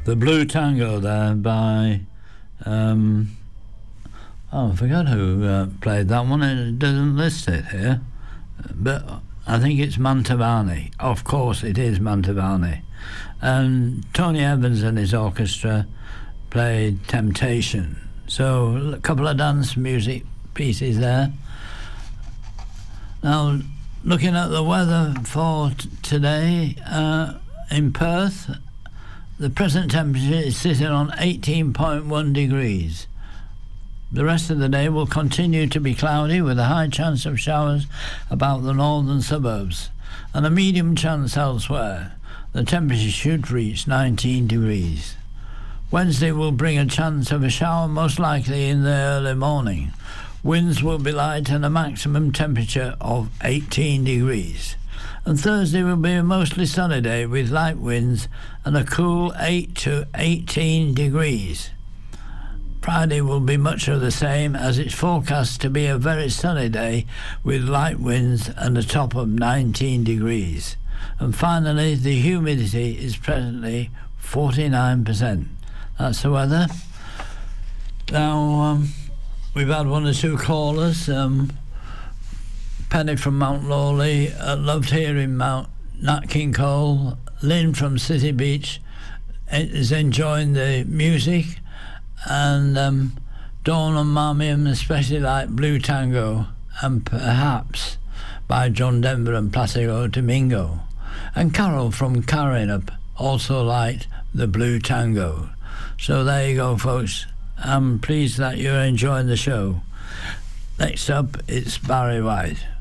The Blue Tango there by I forgot who played that one. It doesn't list it here, but I think it's Mantovani. Of course it is Mantovani. And Tony Evans and his orchestra played Temptation. So a couple of dance music pieces there. Now, looking at the weather for today in Perth, the present temperature is sitting on 18.1 degrees. The rest of the day will continue to be cloudy with a high chance of showers about the northern suburbs and a medium chance elsewhere. The temperature should reach 19 degrees. Wednesday will bring a chance of a shower, most likely in the early morning. Winds will be light and a maximum temperature of 18 degrees. And Thursday will be a mostly sunny day with light winds and a cool 8 to 18 degrees. Friday will be much of the same, as it's forecast to be a very sunny day with light winds and a top of 19 degrees. And finally, the humidity is presently 49%. That's the weather. Now, we've had one or two callers. Penny from Mount Lawley, loved hearing Nat King Cole. Lynn from City Beach is enjoying the music. And Dawn and Marmion especially like Blue Tango, and perhaps by John Denver and Placido Domingo. And Carol from Karrinyup also liked the Blue Tango. So there you go, folks. I'm pleased that you're enjoying the show. Next up, it's Barry White.